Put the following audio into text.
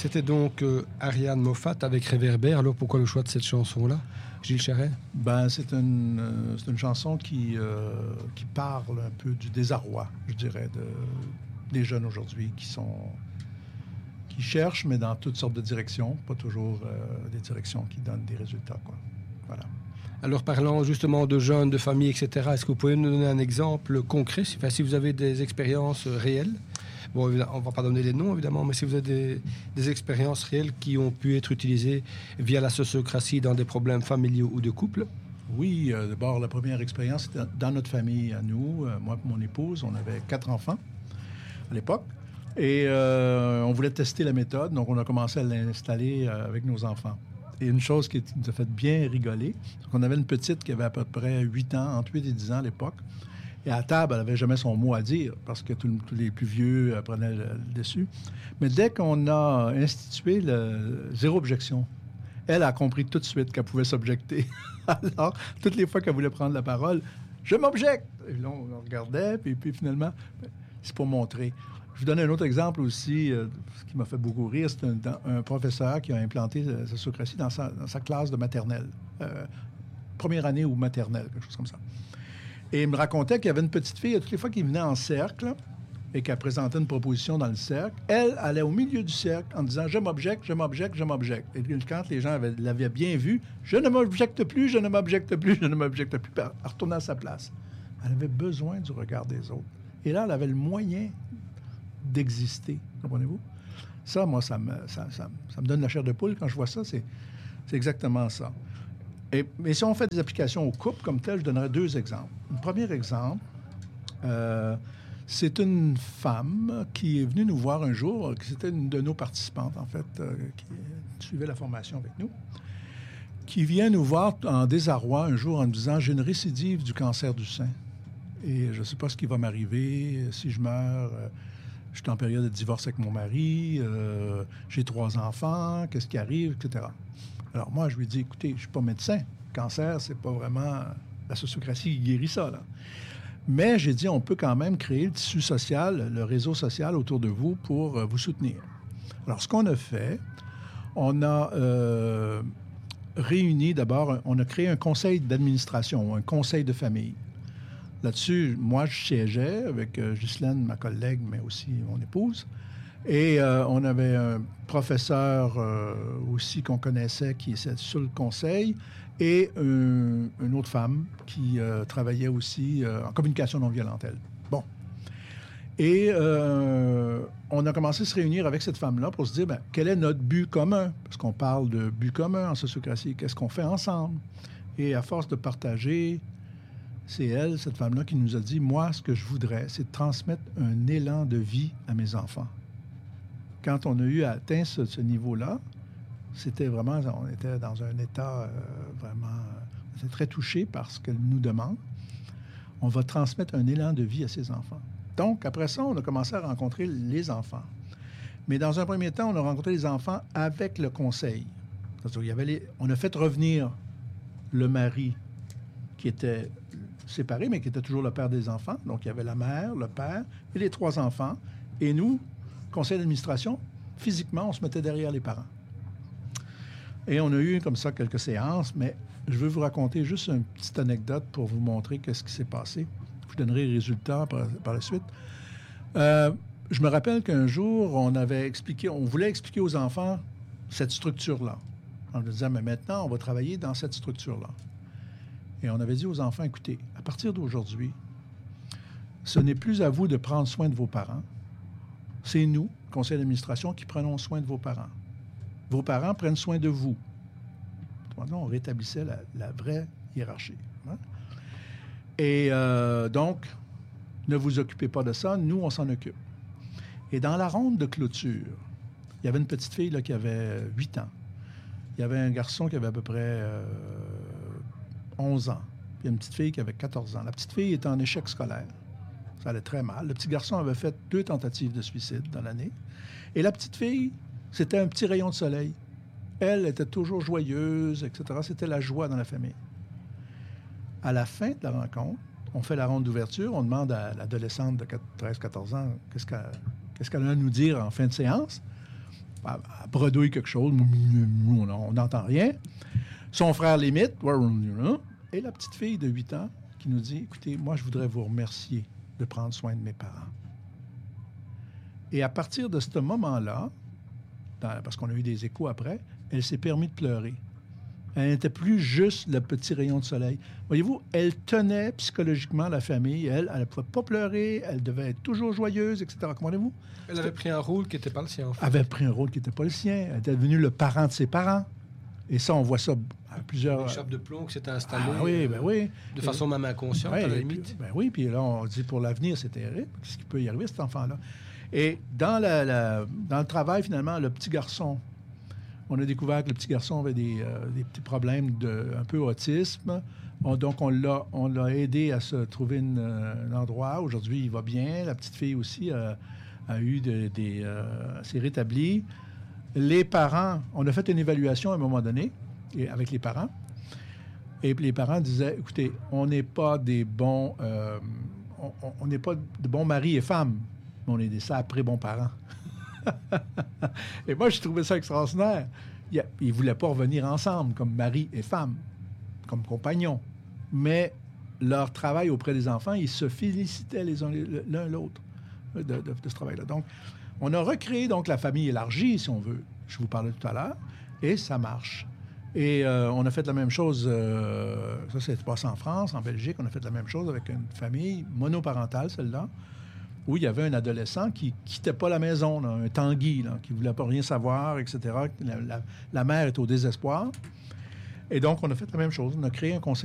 C'était donc Ariane Moffat avec Réverbère. Alors pourquoi le choix de cette chanson-là, Gilles Charret? C'est une chanson qui parle un peu du désarroi, je dirais, des jeunes aujourd'hui qui cherchent, mais dans toutes sortes de directions, pas toujours des directions qui donnent des résultats, quoi. Voilà. Alors, parlant justement de jeunes, de familles, etc., est-ce que vous pouvez nous donner un exemple concret, si vous avez des expériences réelles? Bon, on ne va pas donner les noms, évidemment, mais si vous avez des expériences réelles qui ont pu être utilisées via la sociocratie dans des problèmes familiaux ou de couple? Oui, d'abord, la première expérience, c'était dans notre famille à nous. Moi et mon épouse, on avait 4 enfants à l'époque. Et on voulait tester la méthode, donc on a commencé à l'installer avec nos enfants. Et une chose qui nous a fait bien rigoler, c'est qu'on avait une petite qui avait à peu près 8 ans, entre 8 et 10 ans à l'époque. Et à table, elle n'avait jamais son mot à dire parce que tous les plus vieux prenaient le dessus. Mais dès qu'on a institué le zéro objection, elle a compris tout de suite qu'elle pouvait s'objecter. Alors, toutes les fois qu'elle voulait prendre la parole, « Je m'objecte! » Et là, on regardait, puis finalement, c'est pour montrer. Je vous donne un autre exemple aussi, ce qui m'a fait beaucoup rire. C'est un professeur qui a implanté la sociocratie dans sa classe de maternelle. Première année ou maternelle, quelque chose comme ça. Et il me racontait qu'il y avait une petite fille, toutes les fois qu'il venait en cercle et qu'elle présentait une proposition dans le cercle, elle allait au milieu du cercle en disant « Je m'objecte, je m'objecte, je m'objecte ». Et quand les gens l'avaient bien vu, « Je ne m'objecte plus, je ne m'objecte plus, je ne m'objecte plus », elle retournait à sa place. Elle avait besoin du regard des autres. Et là, elle avait le moyen d'exister. Comprenez-vous? Ça, moi, ça me donne la chair de poule quand je vois ça. C'est exactement ça. Mais si on fait des applications au couple comme tel, je donnerai 2 exemples. Un premier exemple, c'est une femme qui est venue nous voir un jour, c'était une de nos participantes, en fait, qui suivait la formation avec nous, qui vient nous voir en désarroi un jour en nous disant « J'ai une récidive du cancer du sein et je ne sais pas ce qui va m'arriver si je meurs. Je suis en période de divorce avec mon mari, j'ai 3 enfants, qu'est-ce qui arrive, etc. » Alors moi, je lui dis, écoutez, je ne suis pas médecin. Le cancer, c'est pas vraiment la sociocratie qui guérit ça, là. Mais j'ai dit, on peut quand même créer le tissu social, le réseau social autour de vous pour vous soutenir. Alors, ce qu'on a fait, on a réuni d'abord, on a créé un conseil d'administration, un conseil de famille. Là-dessus, moi, je siégeais avec Ghislaine, ma collègue, mais aussi mon épouse. Et on avait un professeur aussi qu'on connaissait qui était sur le conseil et une autre femme qui travaillait aussi en communication non violente, elle. Bon. Et on a commencé à se réunir avec cette femme-là pour se dire, quel est notre but commun? Parce qu'on parle de but commun en sociocratie. Qu'est-ce qu'on fait ensemble? Et à force de partager, c'est elle, cette femme-là, qui nous a dit, moi, ce que je voudrais, c'est de transmettre un élan de vie à mes enfants. Quand on a eu atteint ce niveau-là, c'était vraiment, on était dans un état vraiment, on était très touchés par ce qu'elle nous demande. On va transmettre un élan de vie à ses enfants. Donc, après ça, on a commencé à rencontrer les enfants. Mais dans un premier temps, on a rencontré les enfants avec le conseil. C'est-à-dire, on a fait revenir le mari qui était séparé, mais qui était toujours le père des enfants. Donc, il y avait la mère, le père et les 3 enfants. Et nous, conseil d'administration, physiquement, on se mettait derrière les parents. Et on a eu comme ça quelques séances, mais je veux vous raconter juste une petite anecdote pour vous montrer qu'est-ce qui s'est passé. Je vous donnerai les résultats par la suite. Je me rappelle qu'un jour, on voulait expliquer aux enfants cette structure-là. On leur disait, mais maintenant, on va travailler dans cette structure-là. Et on avait dit aux enfants, écoutez, à partir d'aujourd'hui, ce n'est plus à vous de prendre soin de vos parents. C'est nous, conseil d'administration, qui prenons soin de vos parents. Vos parents prennent soin de vous. On rétablissait la vraie hiérarchie. Hein? Et donc, ne vous occupez pas de ça, nous, on s'en occupe. Et dans la ronde de clôture, il y avait une petite fille là, qui avait 8 ans. Il y avait un garçon qui avait à peu près 11 ans. Puis une petite fille qui avait 14 ans. La petite fille était en échec scolaire. Ça allait très mal. Le petit garçon avait fait 2 tentatives de suicide dans l'année. Et la petite fille, c'était un petit rayon de soleil. Elle était toujours joyeuse, etc. C'était la joie dans la famille. À la fin de la rencontre, on fait la ronde d'ouverture. On demande à l'adolescente de 13-14 ans qu'est-ce qu'elle a à nous dire en fin de séance. elle bredouille quelque chose, on n'entend rien. Son frère l'imite, et la petite fille de 8 ans qui nous dit, écoutez, moi, je voudrais vous remercier de prendre soin de mes parents. Et à partir de ce moment-là, parce qu'on a eu des échos après, elle s'est permis de pleurer. Elle n'était plus juste le petit rayon de soleil. Voyez-vous, elle tenait psychologiquement la famille. Elle ne pouvait pas pleurer, elle devait être toujours joyeuse, etc. Comprenez-vous? Elle avait pris un rôle qui n'était pas le sien, en fait. Elle avait pris un rôle qui n'était pas le sien. Elle était devenue le parent de ses parents. Et ça, on voit ça à plusieurs... Une chape de plomb qui s'était installée de façon même inconsciente, à la limite. Oui, puis là, on dit pour l'avenir, c'est terrible. Qu'est-ce qui peut y arriver, cet enfant-là? Et dans le travail, finalement, le petit garçon, on a découvert que le petit garçon avait des petits problèmes un peu autisme. Donc, on l'a aidé à se trouver un endroit. Aujourd'hui, il va bien. La petite fille aussi s'est rétablie. Les parents, on a fait une évaluation à un moment donné avec les parents. Et les parents disaient, écoutez, on n'est pas des bons... on n'est pas de bons maris et femmes, mais on est des sacrés bons parents. Et moi, j'ai trouvé ça extraordinaire. Ils ne voulaient pas revenir ensemble comme mari et femme, comme compagnons. Mais leur travail auprès des enfants, ils se félicitaient l'un l'autre de ce travail-là. Donc, on a recréé donc la famille élargie, si on veut. Je vous parlais tout à l'heure. Et ça marche. Et on a fait la même chose, ça s'est passé en France, en Belgique. On a fait la même chose avec une famille monoparentale, celle-là, où il y avait un adolescent qui ne quittait pas la maison, là, un Tanguy, là, qui ne voulait pas rien savoir, etc. La mère est au désespoir. Et donc, on a fait la même chose. On a créé un conseil